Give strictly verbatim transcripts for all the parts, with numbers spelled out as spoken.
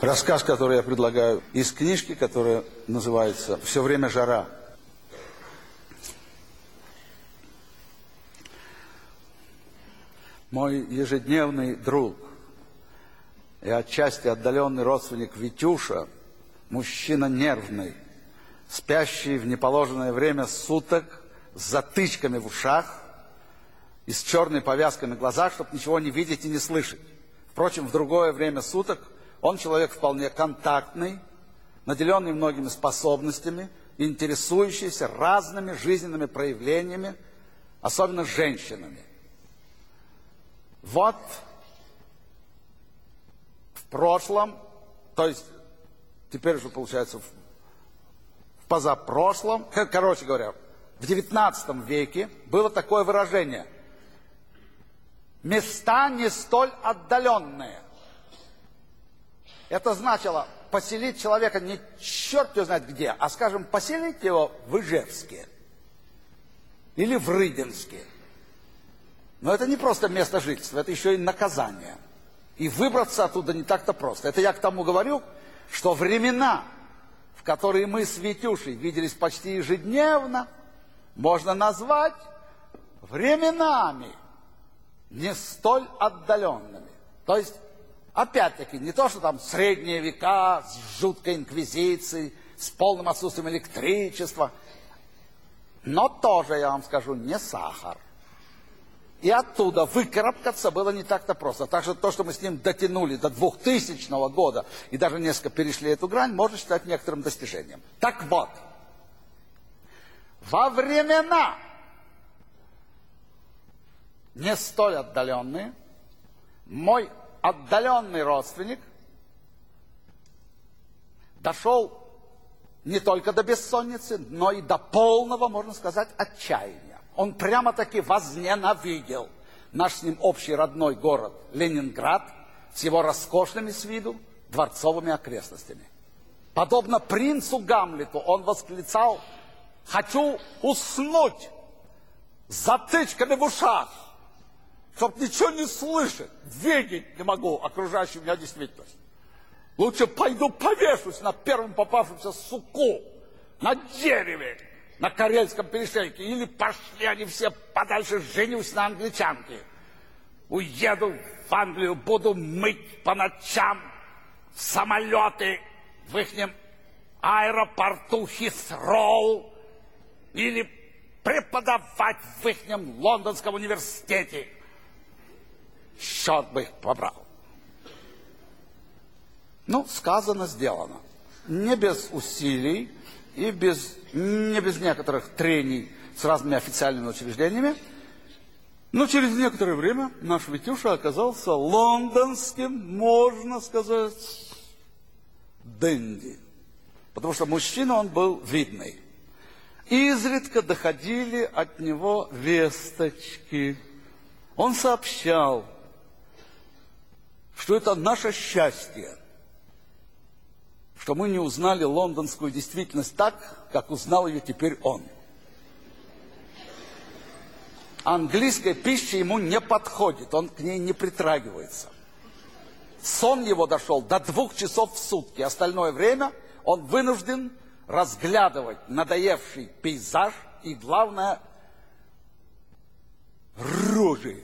Рассказ, который я предлагаю из книжки, которая называется «Все время жара». Мой ежедневный друг и отчасти отдаленный родственник Витюша, мужчина нервный, спящий в неположенное время суток, с затычками в ушах и с черной повязкой на глазах, чтобы ничего не видеть и не слышать. Впрочем, в другое время суток он человек вполне контактный, наделенный многими способностями, интересующийся разными жизненными проявлениями, особенно женщинами. Вот в прошлом, то есть теперь уже получается в позапрошлом, короче говоря, в девятнадцатом веке было такое выражение: места не столь отдаленные. Это значило поселить человека не черт его знает где, а, скажем, поселить его в Ижевске или в Рыбинске. Но это не просто место жительства, это еще и наказание. И выбраться оттуда не так-то просто. Это я к тому говорю, что времена, в которые мы с Витюшей виделись почти ежедневно, можно назвать временами не столь отдаленными. То есть, опять-таки, не то, что там средние века с жуткой инквизицией, с полным отсутствием электричества, но тоже, я вам скажу, не сахар. И оттуда выкарабкаться было не так-то просто. Так что то, что мы с ним дотянули до двухтысячного года и даже несколько перешли эту грань, можно считать некоторым достижением. Так вот, во времена не столь отдаленные, мой отдаленный родственник дошел не только до бессонницы, но и до полного, можно сказать, отчаяния. Он прямо-таки возненавидел наш с ним общий родной город Ленинград с его роскошными с виду дворцовыми окрестностями. Подобно принцу Гамлету он восклицал: «Хочу уснуть с затычками в ушах, чтоб ничего не слышать, видеть не могу окружающую меня действительность. Лучше пойду повешусь на первом попавшемся суку, на дереве, на Карельском перешейке, или пошли они все подальше, женюсь на англичанке. Уеду в Англию, буду мыть по ночам самолеты в ихнем аэропорту Хисроу, или преподавать в ихнем лондонском университете. Черт бы их побрал». Ну, сказано, сделано. Не без усилий и без, не без некоторых трений с разными официальными учреждениями. Но через некоторое время наш Витюша оказался лондонским, можно сказать, денди. Потому что мужчина он был видный. Изредка доходили от него весточки. Он сообщал, что это наше счастье, что мы не узнали лондонскую действительность так, как узнал ее теперь он. Английская пища ему не подходит, он к ней не притрагивается. Сон его дошел до двух часов в сутки, остальное время он вынужден разглядывать надоевший пейзаж и, главное, рожи,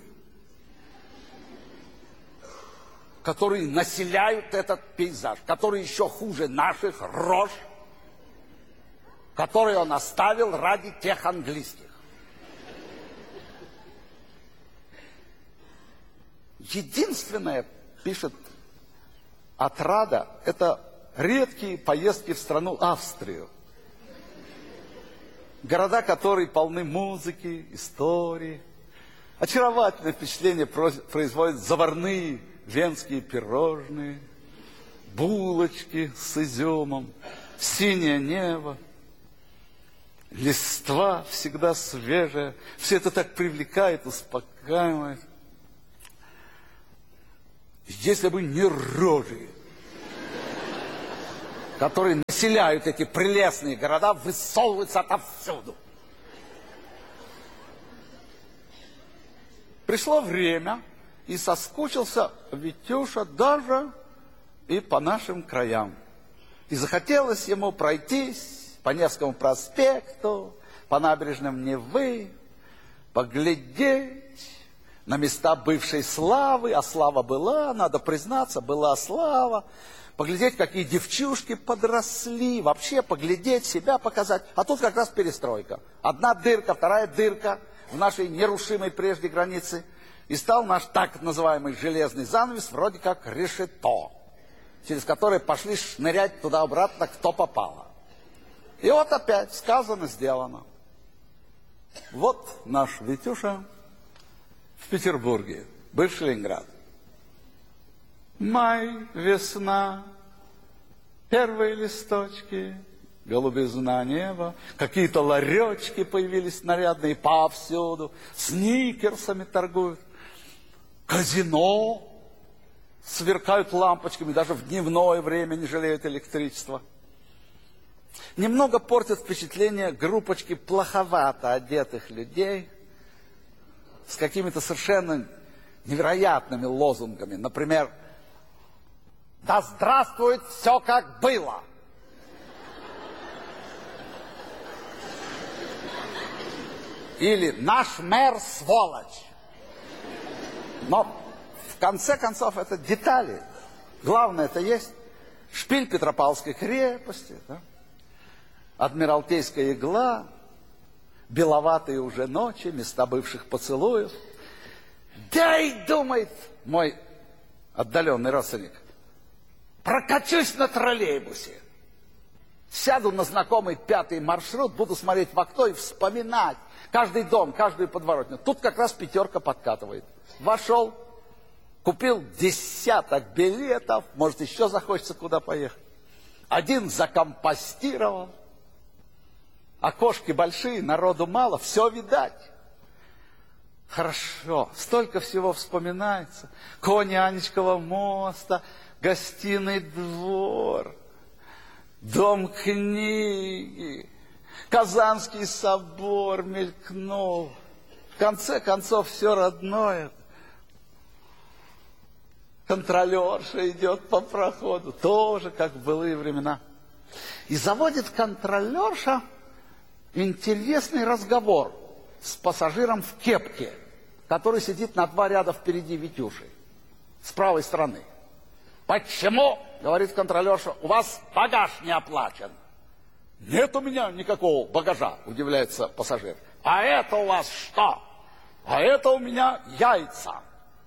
которые населяют этот пейзаж, которые еще хуже наших рож, которые он оставил ради тех английских. Единственное, пишет отрада, это редкие поездки в страну Австрию. Города, которые полны музыки, истории. Очаровательное впечатление производят заварные венские пирожные, булочки с изюмом, синее небо, листва всегда свежая. Все это так привлекает, успокаивает. Если бы не рожи, которые населяют эти прелестные города, высовываются отовсюду. Пришло время, и соскучился Витюша даже и по нашим краям. И захотелось ему пройтись по Невскому проспекту, по набережным Невы, поглядеть на места бывшей славы, а слава была, надо признаться, была слава, поглядеть, какие девчушки подросли, вообще поглядеть, себя показать. А тут как раз перестройка. Одна дырка, вторая дырка в нашей нерушимой прежде границе. И стал наш так называемый железный занавес вроде как решето, через которое пошли шнырять туда-обратно, кто попало. И вот опять сказано, сделано. Вот наш Витюша в Петербурге, бывший Ленинград. Май, весна, первые листочки, голубизна неба, какие-то ларечки появились нарядные повсюду, сникерсами торгуют, казино, сверкают лампочками, даже в дневное время не жалеют электричества. Немного портят впечатление группочки плоховато одетых людей с какими-то совершенно невероятными лозунгами. Например, «Да здравствует все, как было!» Или «Наш мэр сволочь!» Но в конце концов это детали. Главное это есть шпиль Петропавловской крепости, да? Адмиралтейская игла, беловатые уже ночи, места бывших поцелуев. Да и думает мой отдаленный родственник, прокачусь на троллейбусе, сяду на знакомый пятый маршрут, буду смотреть в окно и вспоминать каждый дом, каждую подворотню. Тут как раз пятерка подкатывает. Вошел, купил десяток билетов, может еще захочется куда поехать. Один закомпостировал. Окошки большие, народу мало, все видать. Хорошо, столько всего вспоминается. Кони Анечкова моста, гостиный двор, дом книги, Казанский собор мелькнул. В конце концов, все родное. Контролерша идет по проходу, тоже как в былые времена. И заводит контролерша интересный разговор с пассажиром в кепке, который сидит на два ряда впереди Витюши, с правой стороны. «Почему, — говорит контролерша, — у вас багаж не оплачен?» «Нет у меня никакого багажа, — удивляется пассажир. — А это у вас что? А это у меня яйца.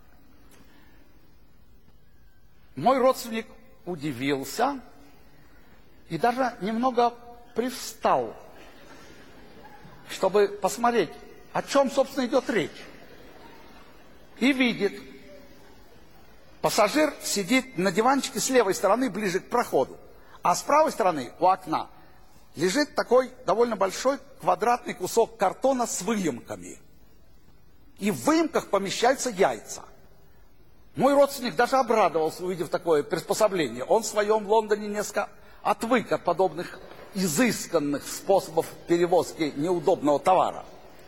Мой родственник удивился и даже немного привстал, чтобы посмотреть, о чем, собственно, идет речь. И видит, пассажир сидит на диванчике с левой стороны, ближе к проходу, а с правой стороны, у окна, лежит такой довольно большой квадратный кусок картона с выемками. И в выемках помещаются яйца. Мой родственник даже обрадовался, увидев такое приспособление. Он в своем Лондоне несколько отвык от подобных изысканных способов перевозки неудобного товара.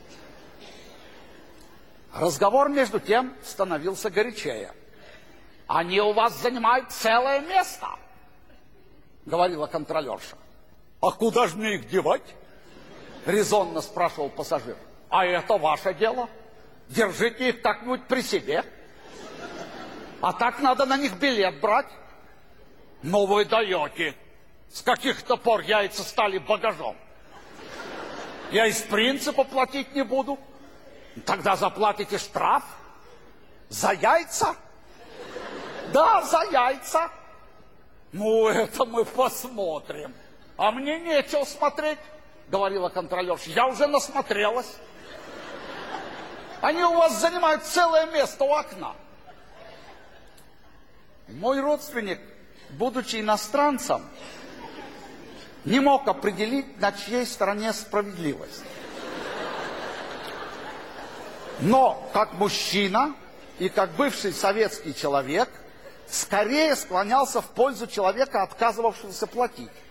Разговор, между тем, становился горячее. «Они у вас занимают целое место», — говорила контролерша. «А куда же мне их девать?» — резонно спрашивал пассажир. «А это ваше дело. Держите их как-нибудь при себе. А так надо на них билет брать». «Ну вы даете. С каких-то пор яйца стали багажом. Я из принципа платить не буду». «Тогда заплатите штраф». «За яйца?» «Да, за яйца». «Ну, это мы посмотрим». «А мне нечего смотреть», — говорила контролерша. «Я уже насмотрелась. Они у вас занимают целое место у окна». Мой родственник, будучи иностранцем, не мог определить, на чьей стороне справедливость. Но, как мужчина и как бывший советский человек, скорее склонялся в пользу человека, отказывавшегося платить.